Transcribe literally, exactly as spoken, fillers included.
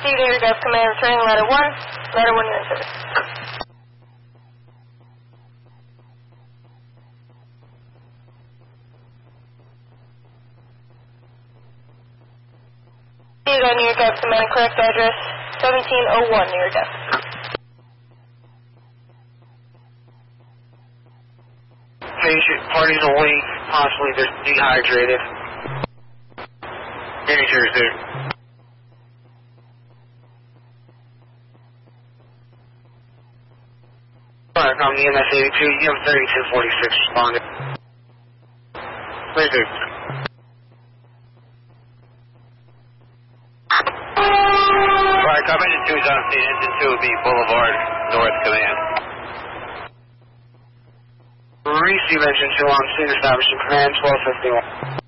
Received Air Gov Command, returning ladder one. Ladder one, you're in service. Received on Air Gov Command, correct address, seventeen oh one Air Gov. Patient, party's awake, possibly just dehydrated. Managers there. Alright, I'm the M S eighty-two, E M thirty-two forty-six responded. Very good. Alright, come in two is on scene, engine two will be Boulevard, North Command. Receive engine two on scene, establishing command twelve fifty-one.